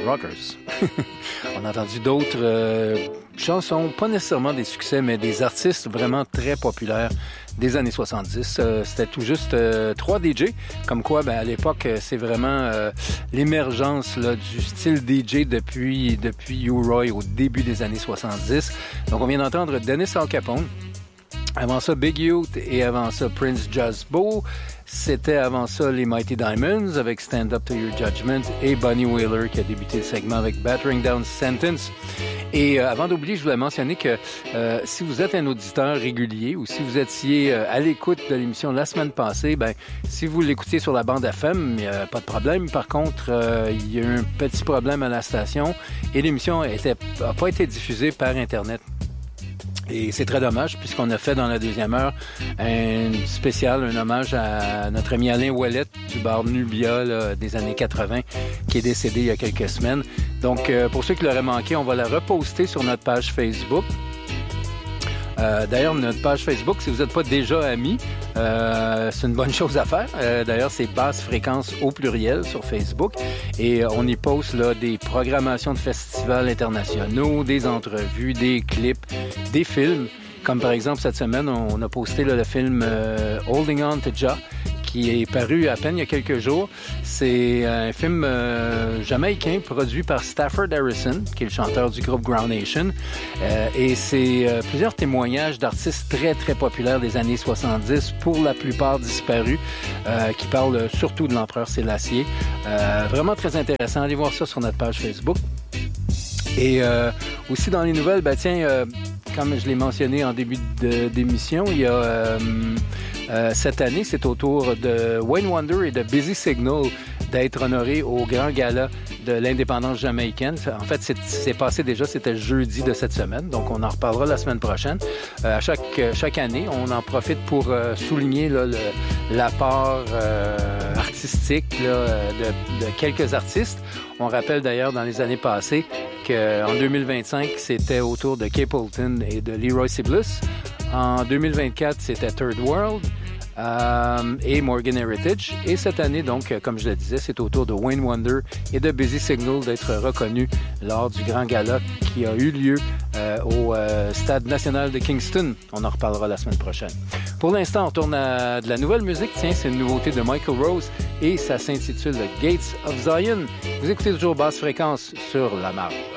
Rockers. On a entendu d'autres chansons, pas nécessairement des succès, mais des artistes vraiment très populaires des années 70. C'était tout juste 3 DJ, comme quoi, à l'époque, c'est vraiment l'émergence là, du style DJ depuis U-Roy au début des années 70. Donc, on vient d'entendre Dennis Al Capone. Avant ça, Big Youth et avant ça, Prince Jazzbo. C'était avant ça les Mighty Diamonds avec Stand Up to Your Judgment et Bunny Wailer qui a débuté le segment avec Battering Down Sentence. Et avant d'oublier, je voulais mentionner que si vous êtes un auditeur régulier ou si vous étiez à l'écoute de l'émission la semaine passée, si vous l'écoutiez sur la bande FM, il n'y a pas de problème. Par contre, il y a eu un petit problème à la station et l'émission n'a pas été diffusée par Internet. Et c'est très dommage puisqu'on a fait dans la deuxième heure un spécial, un hommage à notre ami Alain Ouellette du bar Nubia là, des années 80 qui est décédé il y a quelques semaines. Donc, pour ceux qui l'auraient manqué, on va la reposter sur notre page Facebook. D'ailleurs, notre page Facebook, si vous n'êtes pas déjà amis, c'est une bonne chose à faire. D'ailleurs, c'est Basse Fréquence au pluriel sur Facebook. Et on y poste là, des programmations de festivals internationaux, des entrevues, des clips, des films. Comme par exemple, cette semaine, on a posté là, le film Holding On to Jah, qui est paru à peine il y a quelques jours. C'est un film jamaïcain produit par Stafford Harrison, qui est le chanteur du groupe Ground Nation. Et c'est plusieurs témoignages d'artistes très, très populaires des années 70, pour la plupart disparus, qui parlent surtout de l'empereur Sélassié. Vraiment très intéressant. Allez voir ça sur notre page Facebook. Et aussi dans les nouvelles, comme je l'ai mentionné en début d'émission, il y a... cette année, c'est au tour de Wayne Wonder et de Busy Signal d'être honorés au grand gala de l'indépendance jamaïcaine. En fait, c'est passé déjà, c'était jeudi de cette semaine, donc on en reparlera la semaine prochaine. À chaque année, on en profite pour souligner là, l'apport artistique là, de quelques artistes. On rappelle d'ailleurs dans les années passées qu'en 2025, c'était au tour de Capleton et de Leroy Sibelius. En 2024, c'était Third World et Morgan Heritage. Et cette année, donc, comme je le disais, c'est au tour de Wayne Wonder et de Busy Signal d'être reconnus lors du grand gala qui a eu lieu au Stade national de Kingston. On en reparlera la semaine prochaine. Pour l'instant, on tourne à de la nouvelle musique. Tiens, c'est une nouveauté de Michael Rose et ça s'intitule The Gates of Zion. Vous écoutez toujours Basse Fréquence sur La Marge.